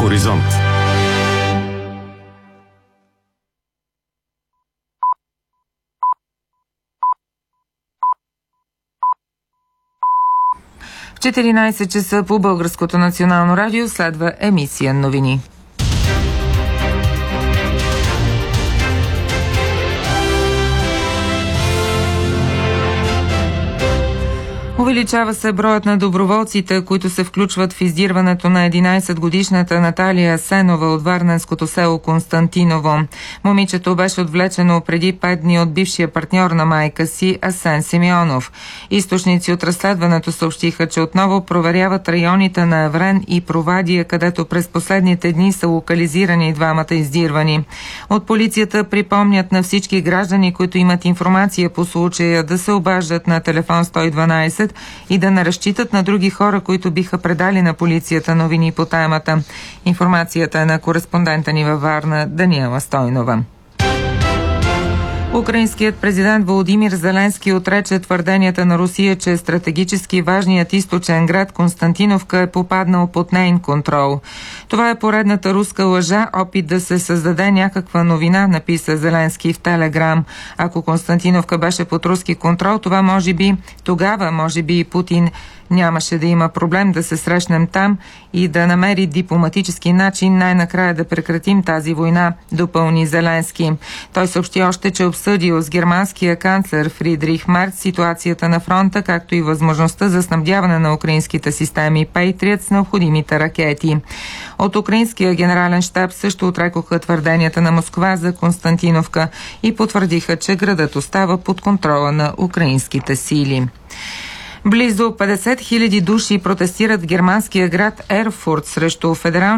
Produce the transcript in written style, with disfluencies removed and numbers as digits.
Хоризонт. В 14 часа по Българското национално радио следва емисия новини. Увеличава се броят на доброволците, които се включват в издирването на 11-годишната Наталия Сенова от варненското село Константиново. Момичето беше отвлечено преди 5 дни от бившия партньор на майка си Асен Симеонов. Източници от разследването съобщиха, че отново проверяват районите на Еврен и Провадия, където през последните дни са локализирани двамата издирвани. От полицията припомнят на всички граждани, които имат информация по случая, да се обаждат на телефон 112 и да не разчитат на други хора, които биха предали на полицията новини по темата. Информацията е на кореспондента ни във Варна Даниела Стойнова. Украинският президент Володимир Зеленски отрече твърденията на Русия, че стратегически важният източен град Константиновка е попаднал под нейн контрол. Това е поредната руска лъжа, опит да се създаде някаква новина, написа Зеленски в Телеграм. Ако Константиновка беше под руски контрол, тогава може би и Путин нямаше да има проблем да се срещнем там и да намери дипломатически начин най-накрая да прекратим тази война, допълни Зеленски. Той съобщи още, че обсъдил с германския канцлер Фридрих Мерц ситуацията на фронта, както и възможността за снабдяване на украинските системи Patriot с необходимите ракети. От украинския генерален щаб също отрекоха твърденията на Москва за Константиновка и потвърдиха, че градът остава под контрола на украинските сили. Близо 50 000 души протестират в германския град Ерфурт срещу федералния